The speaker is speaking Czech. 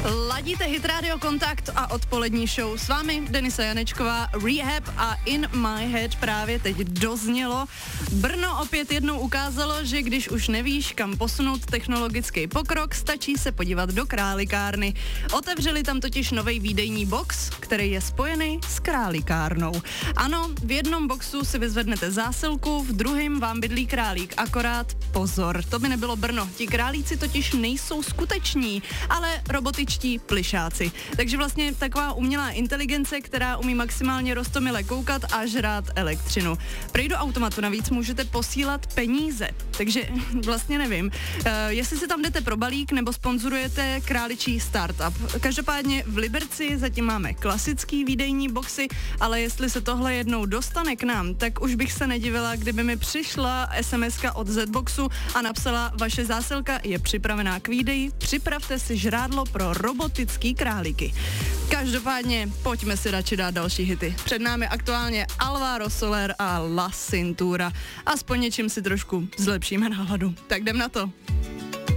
Ladíte Hit Radio Kontakt a odpolední show s vámi Denisa Janečková, Rehab a In My Head právě teď doznělo. Brno opět jednou ukázalo, že když už nevíš, kam posunout technologický pokrok, stačí se podívat do Králikárny. Otevřeli tam totiž novej výdejní box, který je spojený s Králikárnou. Ano, v jednom boxu si vyzvednete zásilku, v druhém vám bydlí králík. Akorát pozor, to by nebylo Brno. Ti králíci totiž nejsou skuteční, ale robotičtí plišáci. Takže vlastně taková umělá inteligence, která umí maximálně roztomile koukat a žrát elektřinu. Prej do automatu navíc můžete posílat peníze. Takže vlastně nevím, jestli si tam jdete pro balík nebo sponzorujete králičí startup. Každopádně v Liberci zatím máme klasický výdejní boxy, ale jestli se tohle jednou dostane k nám, tak už bych se nedivila, kdyby mi přišla SMSka od Zboxu a napsala: vaše zásilka je připravená k výdeji, připravte si žrádlo pro robotický králíky. Každopádně pojďme si radši dát další hity. Před námi aktuálně Alvaro Soler a La Cintura. Aspoň něčím si trošku zlepšíme náladu. Tak jdem na to.